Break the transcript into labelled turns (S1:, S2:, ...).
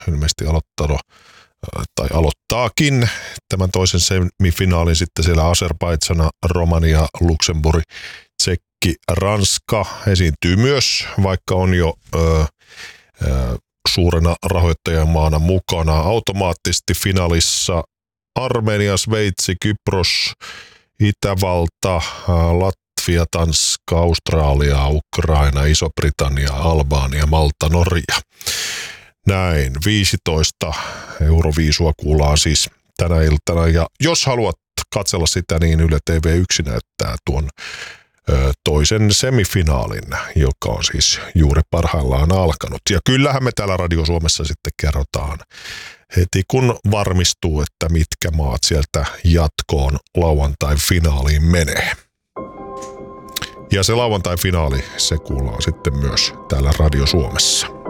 S1: ilmeisesti aloittaakin tämän toisen semifinaalin sitten siellä Azerbaidžan, Romania, Luxemburg, Tsekki, Ranska esiintyy myös, vaikka on jo suurena rahoittajamaana mukana. Automaattisesti finaalissa Armenia, Sveitsi, Kypros, Itävalta, Latvia, Tanska, Australia, Ukraina, Iso-Britannia, Albania, Malta, Norja. Näin, 15 Euroviisua kuullaan siis tänä iltana. Ja jos haluat katsella sitä, niin Yle TV1 näyttää tuon toisen semifinaalin, joka on siis juuri parhaillaan alkanut. Ja kyllähän me täällä Radio Suomessa sitten kerrotaan heti, kun varmistuu, että mitkä maat sieltä jatkoon lauantai-finaaliin menee. Ja se lauantai-finaali, se kuullaan sitten myös täällä Radio Suomessa.